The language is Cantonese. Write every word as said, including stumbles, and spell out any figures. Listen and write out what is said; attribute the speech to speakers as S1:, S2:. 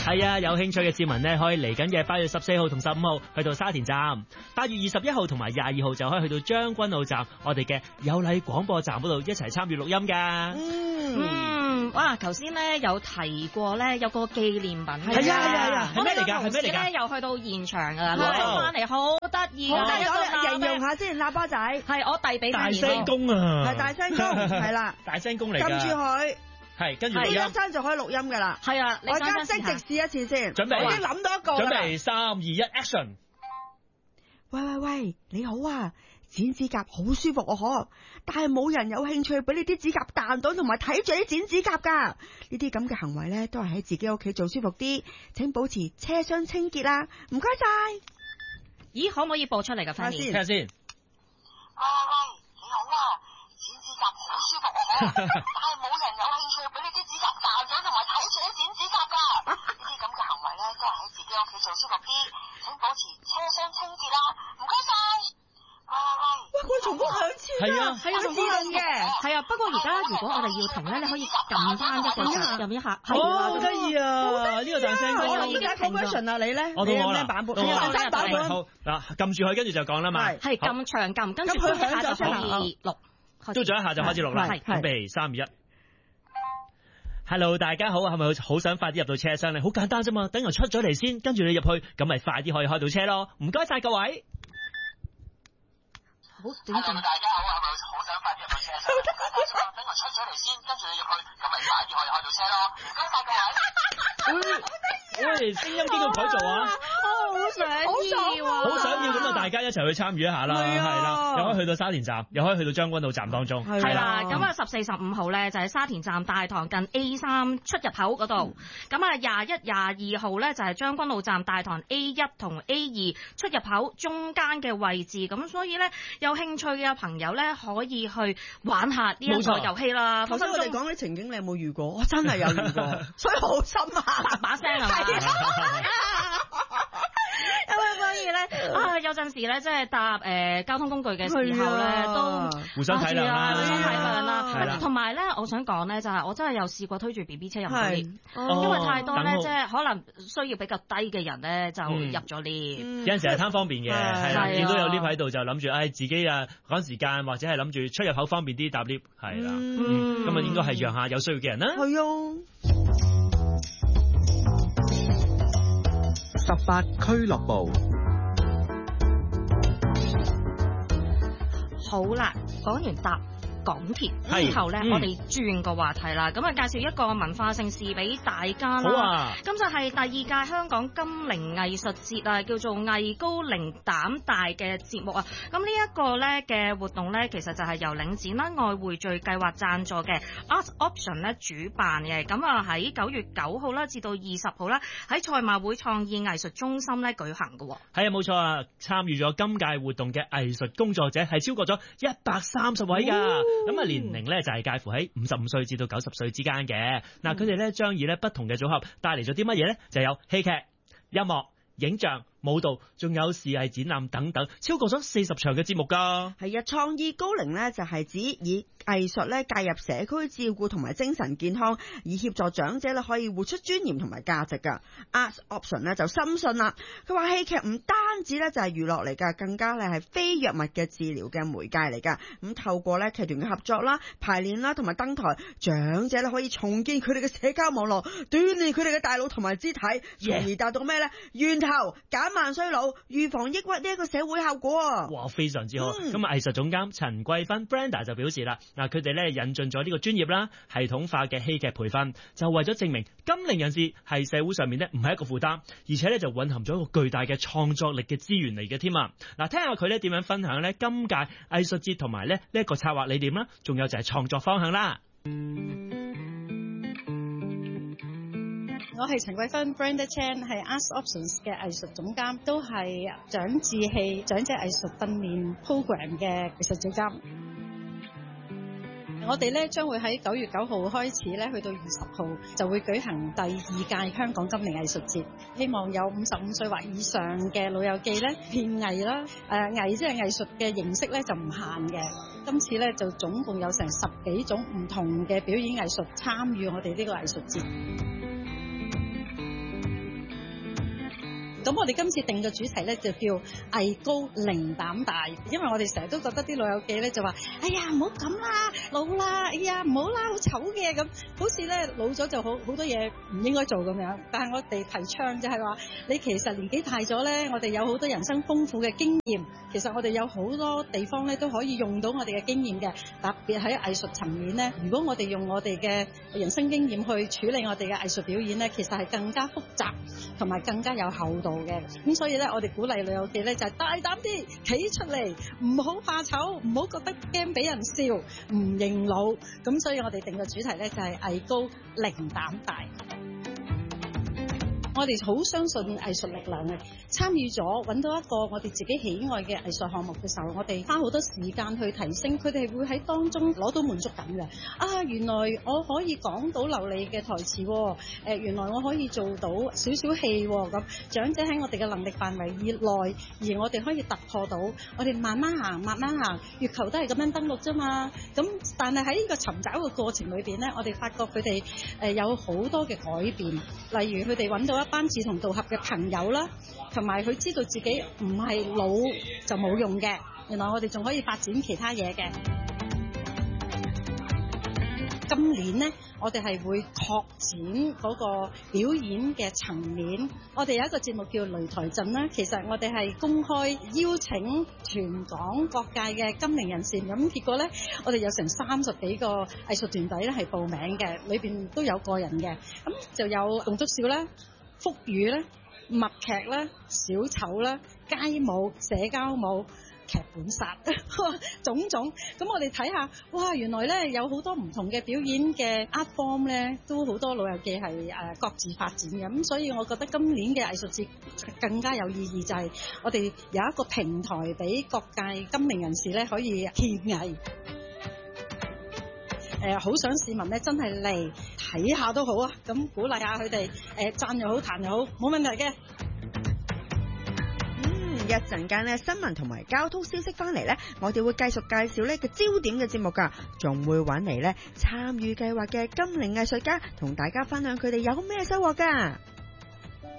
S1: 係啊，有興趣嘅市民呢，可以嚟緊嘅八月十四號同十五號去到沙田站，八月二十一號同埋廿二號就可以去到將軍澳站，我哋嘅有禮廣播站嗰度一齊參與錄音噶。
S2: 嗯，嗯哇，頭先咧有提過咧，有個紀念品。係
S1: 啊係啊係啊，係咩嚟㗎？係咩嚟㗎？
S2: 又去到現場㗎，攞翻嚟好得意。
S3: 好得意，我形容下先，喇叭仔
S2: 係我遞俾
S1: 大聲公啊，
S3: 係大聲公，係啦，
S1: 大聲公嚟㗎。
S3: 撳住佢。
S1: 係，跟住
S3: 呢一聲就可以錄音噶啦。
S2: 係啊，
S3: 我而家即直試一次先。
S1: 準備，
S3: 我已經諗到一個啦。
S1: 準備三二一 ，action！
S3: 喂喂喂，你好啊，剪指甲好舒服啊，可，但係冇人有興趣俾你啲指甲彈到，同埋睇住你剪指甲噶。呢啲咁嘅行為咧，都係喺自己屋企做舒服啲，請保持車廂清潔啦。唔該晒。
S2: 咦，可唔可以播出嚟噶？快啲，
S1: 聽下先。喂
S4: 喂喂，你好啊，剪指甲好舒服啊，可，但係冇人有興趣俾你啲指甲彈咗，同埋睇住你剪指甲噶。呢啲咁嘅行為咧，都係喺自己屋企做舒服啲，請保持車廂清潔啦。唔該晒。喂喂喂，
S3: 喂，佢重複兩次
S1: 啊，
S2: 係啊，重複兩次嘅，係啊。不過而家如果我哋要停咧，你可以撳翻一個撳一下。
S1: 哦，好得意啊！呢個大聲公，
S3: 我而家 conversion 啊，你咧？
S1: 我到我啦。
S3: 版本？
S1: 到我
S3: 啦。版本。
S1: 好嗱，撳住佢，跟住就講啦嘛。
S2: 係撳長撳，跟住佢下就可以錄。
S1: 嘟咗一下就開始錄啦。準備三二一。Hello， 大家好，係咪好想快啲入到車廂咧？好簡單啫嘛，等人出咗嚟先，跟住你入去，咁咪快啲可以開到車咯。唔該晒各位。
S2: 好短陣。
S4: 大家好，係咪好想快啲入到車廂？唔該晒，等人出咗嚟先，跟住你入去，咁咪快啲可以開到車咯。唔該晒各位。
S1: 喂，聲音邊個改造啊？
S2: 好想要啊！
S1: 好想要咁啊！大家一齊去參與一下啦，係啦，又可以去到沙田站，又可以去到將軍澳站當中，
S2: 係啦。咁啊，十四、十五號咧就喺沙田站大堂近 A 三出入口嗰度。咁啊，廿一、廿二號咧就係將軍澳站大堂 A 一同 A 二出入口中間嘅位置。咁所以咧，有興趣嘅朋友咧可以去玩下呢一個遊戲啦。
S3: 頭先我哋講啲情景，你有冇遇過？我真係有遇過，所以好深啊！
S2: 把聲啊！因為所以咧啊，有陣時咧，即係搭誒、呃、交通工具嘅時候咧，啊、都
S1: 互相體諒啦，
S2: 互相體諒啦。
S1: 係啦，
S2: 同埋咧，我想講咧，就係、是、我真係有試過推住 B B 車入去 lift，
S1: 因
S2: 為太多咧，即係可能需要比較低嘅人咧，就入咗 lift。
S1: 嗯、有陣時係貪方便嘅，係啦，見到有 lift 喺度就諗住，唉，自己啊趕時間，或者係諗住出入口方便啲搭 lift，係啦，咁啊、嗯、應該係讓下有需要嘅人啦。
S3: 係啊。
S5: 十八俱樂部，
S2: 好啦，講完搭港鐵之後咧，嗯、我哋轉個話題啦。咁啊，介紹一個文化盛事俾大家啦。
S1: 好啊！
S2: 咁就係第二屆香港金陵藝術節啊，叫做藝高靈膽大嘅節目啊。咁呢一個咧嘅活動咧，其實就係由領展啦、愛匯聚計劃贊助嘅 Art Option 咧主辦嘅。咁啊喺九月九號啦至到二十號啦，喺賽馬會創意藝術中心咧舉行嘅。
S1: 係啊，冇錯啊！參與咗今屆活動嘅藝術工作者係超過咗一百三十位㗎。咁啊、哦、年齡咧就係介乎喺五十五歲至到九十歲之間嘅。嗱，佢哋咧將以咧不同嘅組合帶嚟咗啲乜嘢咧？就有戲劇、音樂、影像、舞蹈，仲有視藝展覽等等，超過咗四十場嘅節目噶。
S3: 係啊，創意高齡咧就係指以藝術咧介入社區照顧同埋精神健康，以協助長者咧可以活出尊嚴同埋價值噶。Art Option 咧就深信啦，佢話戲劇唔單止咧就係娛樂嚟噶，更加咧係非藥物嘅治療嘅媒介嚟噶。咁透過咧劇團嘅合作啦、排練啦同埋登台，長者咧可以重建佢哋嘅社交網絡，鍛煉佢哋嘅大腦同埋肢體，從而達到咩咧？源頭減慢衰老，預防抑鬱呢一個社會效果啊！
S1: 哇，非常之好。咁啊、嗯，藝術總監陳桂芬 Brenda 就表示啦，嗱，佢哋咧引進咗呢個專業啦、系統化嘅戲劇培訓，就為咗證明金齡人士係社會上面咧唔係一個負擔，而且咧就蘊含咗一個巨大嘅創作力嘅資源嚟嘅添啊！嗱，聽下佢咧點樣分享咧今屆藝術節同埋咧呢一個策劃理念啦，仲有就係創作方向啦。
S6: 我係陳桂芬 Brenda Chan， 係 Art Options 嘅藝術總監，都係長志氣長者藝術訓練 program 嘅藝術總監。我哋咧將會喺九月九號開始咧，去到二十號就會舉行第二屆香港金齡藝術節。希望有五十五歲或以上嘅老友記咧，編藝啦，誒、呃、藝即係藝術嘅形式咧就唔限嘅。今次咧就總共有成十幾種唔同嘅表演藝術參與我哋呢個藝術節。 咁我哋今次定嘅主題咧就叫藝高零膽大，因為我哋成日都覺得啲老友記咧就話：哎呀唔好咁啦，老啦，哎呀唔好啦，好醜嘅咁，好似咧老咗就好好多嘢唔應該做咁樣。但係我哋提倡就係話，你其實年紀大咗咧，我哋有好多人生豐富嘅經驗，其實我哋有好多地方咧都可以用到我哋嘅經驗嘅，特別喺藝術層面咧。如果我哋用我哋嘅人生經驗去處理我哋嘅藝術表演咧，其實係更加複雜同埋更加有厚度嘅。咁所以咧，我哋鼓勵老友記咧就係大膽啲企出嚟，唔好怕醜，唔好覺得驚俾人笑，唔認老。咁所以我哋定嘅主題咧就係藝高零膽大。我哋好相信藝術力量嘅，參與咗揾到一個我哋自己喜愛嘅藝術項目嘅時候，我哋花好多時間去提升，佢哋會喺當中攞到滿足感嘅。啊，原來我可以講到流利嘅台詞，誒、呃，原來我可以做到少少戲咁。長者喺我哋嘅能力範圍以內，而我哋可以突破到，我哋慢慢行，慢慢行，月球都係咁樣登陸啫嘛。咁但係喺呢個尋找嘅過程裏邊咧，我哋發覺佢哋誒有好多嘅改變，例如佢哋揾到一班志同道合嘅朋友啦，同埋佢知道自己唔係老就冇用嘅，原來我哋仲可以發展其他嘢嘅。今年呢，我哋係會擴展嗰個表演嘅層面。我哋有一個節目叫擂台陣啦，其實我哋係公開邀請全港各界嘅金齡人士，咁結果呢，我哋有成三十幾個藝術團隊咧係報名嘅，裏邊都有個人嘅，咁就有動足笑啦、福語啦、默劇啦、小丑啦、街舞、社交舞、劇本殺種種。咁我哋睇下，哇，原來咧有好多唔同嘅表演嘅 art form 咧，都好多老友記係誒各自發展嘅。咁所以我覺得今年嘅藝術節更加有意義，就係我哋有一個平台俾各界金齡人士咧可以獻藝。誒，好想市民咧真係嚟睇下都好啊，咁鼓勵下佢哋，誒讚又好，彈又好，冇問題嘅。
S3: 嗯，一陣間咧新聞同埋交通消息翻嚟咧，我哋會繼續介紹呢個焦點嘅節目噶，仲會揾嚟咧參與計劃嘅金齡藝術家，同大家分享佢哋有咩收穫噶。